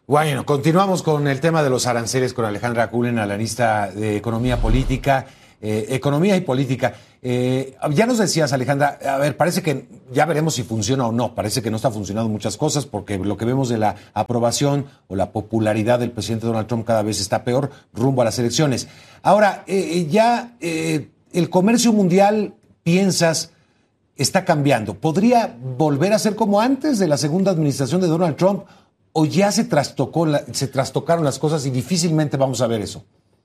Bueno, continuamos con el tema de los aranceles con Alejandra Cullen, analista de economía política, economía y política. Ya nos decías, Alejandra, a ver, parece que ya veremos si funciona o no. Parece que no está funcionando muchas cosas porque lo que vemos de la aprobación o la popularidad del presidente Donald Trump cada vez está peor rumbo a las elecciones. Ahora, el comercio mundial, piensas, está cambiando. ¿Podría volver a ser como antes de la segunda administración de Donald Trump? ¿O ya se trastocaron las cosas y difícilmente vamos a ver eso?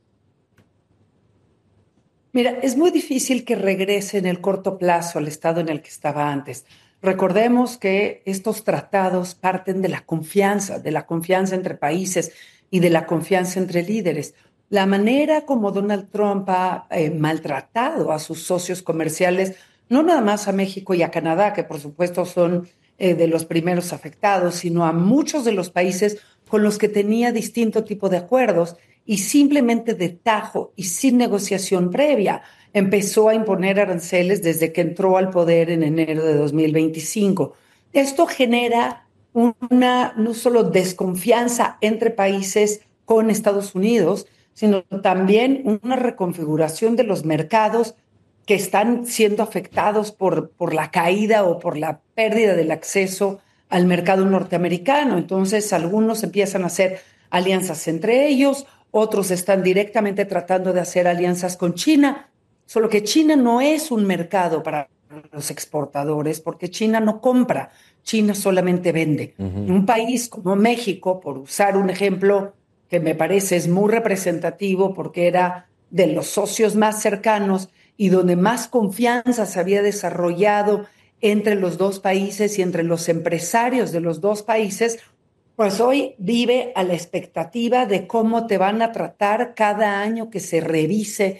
Mira, es muy difícil que regrese en el corto plazo al estado en el que estaba antes. Recordemos que estos tratados parten de la confianza entre países y de la confianza entre líderes. La manera como Donald Trump ha maltratado a sus socios comerciales, no nada más a México y a Canadá, que por supuesto son de los primeros afectados, sino a muchos de los países con los que tenía distinto tipo de acuerdos y simplemente de tajo y sin negociación previa empezó a imponer aranceles desde que entró al poder en enero de 2025. Esto genera una no solo desconfianza entre países con Estados Unidos, sino también una reconfiguración de los mercados que están siendo afectados por la caída o por la pérdida del acceso al mercado norteamericano. Entonces, algunos empiezan a hacer alianzas entre ellos, otros están directamente tratando de hacer alianzas con China, solo que China no es un mercado para los exportadores, porque China no compra, China solamente vende. Un país como México, por usar un ejemplo que me parece es muy representativo porque era de los socios más cercanos y donde más confianza se había desarrollado entre los dos países y entre los empresarios de los dos países, pues hoy vive a la expectativa de cómo te van a tratar cada año que se revise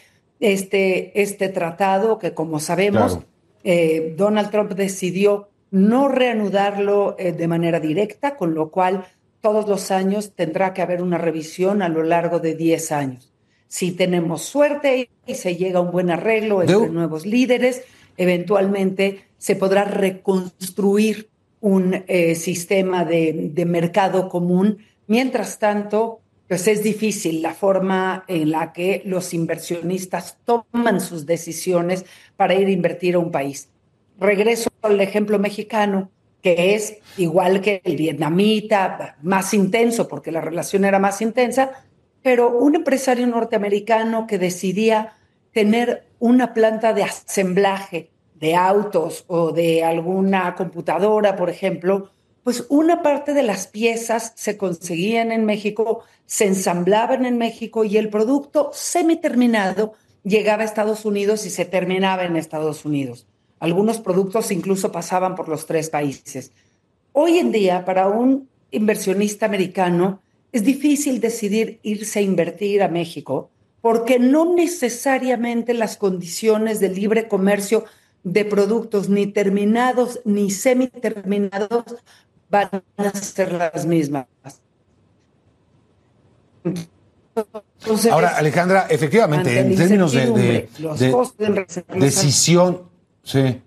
este tratado, que como sabemos, Claro. Donald Trump decidió no reanudarlo de manera directa, con lo cual todos los años tendrá que haber una revisión a lo largo de 10 años. Si tenemos suerte y se llega a un buen arreglo entre Debo, nuevos líderes, eventualmente se podrá reconstruir un sistema de mercado común. Mientras tanto, pues es difícil la forma en la que los inversionistas toman sus decisiones para ir a invertir a un país. Regreso al ejemplo mexicano, que es igual que el vietnamita, más intenso porque la relación era más intensa, pero un empresario norteamericano que decidía tener una planta de asemblaje de autos o de alguna computadora, por ejemplo, pues una parte de las piezas se conseguían en México, se ensamblaban en México y el producto semiterminado llegaba a Estados Unidos y se terminaba en Estados Unidos. Algunos productos incluso pasaban por los tres países. Hoy en día, para un inversionista americano, es difícil decidir irse a invertir a México porque no necesariamente las condiciones de libre comercio de productos ni terminados ni semiterminados van a ser las mismas. ahora, Entonces, Alejandra, efectivamente, ante la en términos incertidumbre, los de costos de decisión, sí.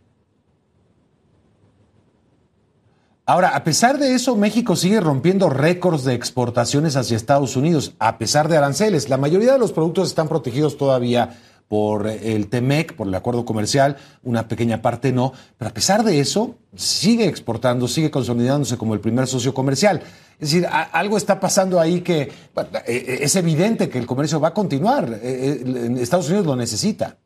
Ahora, a pesar de eso, México sigue rompiendo récords de exportaciones hacia Estados Unidos, a pesar de aranceles. La mayoría de los productos están protegidos todavía por el TEMEC, por el acuerdo comercial, una pequeña parte no, pero a pesar de eso, sigue exportando, sigue consolidándose como el primer socio comercial. Es decir, algo está pasando ahí que bueno, es evidente que el comercio va a continuar. Estados Unidos lo necesita.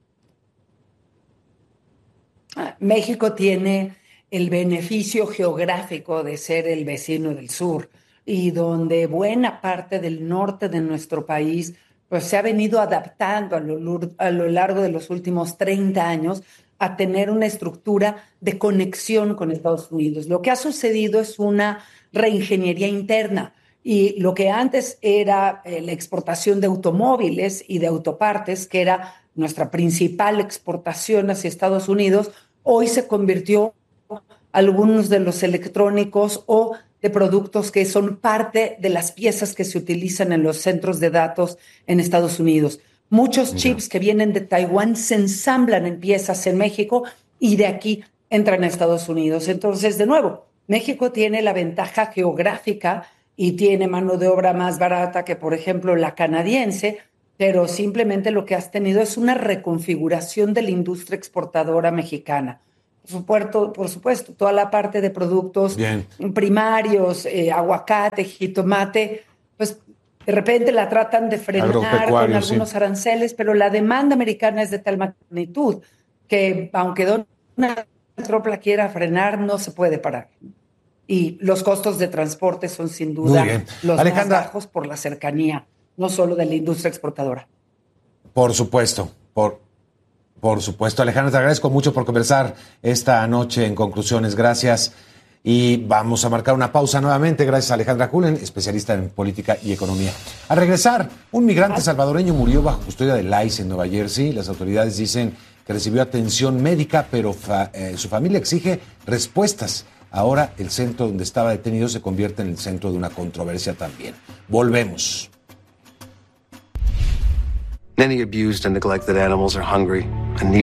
México tiene el beneficio geográfico de ser el vecino del sur y donde buena parte del norte de nuestro país pues se ha venido adaptando a lo largo de los últimos 30 años a tener una estructura de conexión con Estados Unidos. Lo que ha sucedido es una reingeniería interna y lo que antes era la exportación de automóviles y de autopartes, que era nuestra principal exportación hacia Estados Unidos, hoy se convirtió algunos de los electrónicos o de productos que son parte de las piezas que se utilizan en los centros de datos en Estados Unidos. Muchos Ya. chips que vienen de Taiwán se ensamblan en piezas en México y de aquí entran a Estados Unidos. Entonces, de nuevo, México tiene la ventaja geográfica y tiene mano de obra más barata que, por ejemplo, la canadiense, pero simplemente lo que has tenido es una reconfiguración de la industria exportadora mexicana. Por supuesto, toda la parte de productos Bien. primarios, aguacate, jitomate, pues de repente la tratan de frenar con Agropecuario, algunos sí. aranceles, pero la demanda americana es de tal magnitud que aunque Donald Trump la quiera frenar, no se puede parar. Y los costos de transporte son sin Muy duda bien. los Alejandra, más bajos por la cercanía, no solo de la industria exportadora. por supuesto, por supuesto. Alejandra, te agradezco mucho por conversar esta noche en Conclusiones. Gracias. Y vamos a marcar una pausa nuevamente. Gracias a Alejandra Cullen, especialista en política y economía. Al regresar, un migrante salvadoreño murió bajo custodia del ICE en Nueva Jersey. Las autoridades dicen que recibió atención médica, pero su familia exige respuestas. Ahora el centro donde estaba detenido se convierte en el centro de una controversia también. Volvemos. Many abused and neglected animals are hungry and need